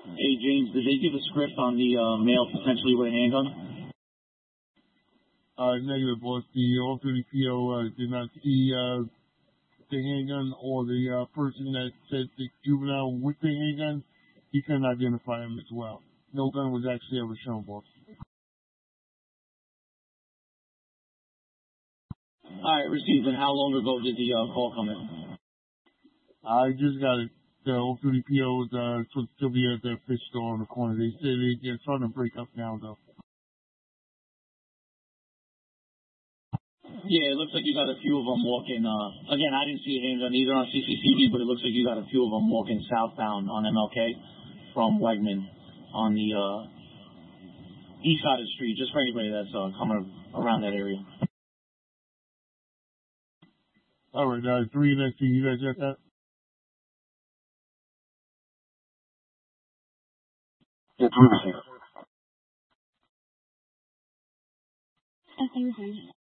Hey, James, did they give a script on the male potentially with a handgun? Negative, boss. The off-duty PO did not see the handgun or the person that said the juvenile with the handgun. He couldn't identify him as well. No gun was actually ever shown, boss. All right, received. And how long ago did the call come in? I just got it. The off-duty PO is supposed to still be at the fish store on the corner. They said they're starting to break up now, though. Yeah, it looks like you got a few of them walking. Again, I didn't see a handgun either on CCTV, but it looks like you got a few of them walking southbound on MLK from Wegman on the east side of the street, just for anybody that's coming around that area. All right, 3 next to you guys got that? Yeah, 3 received. Okay, received.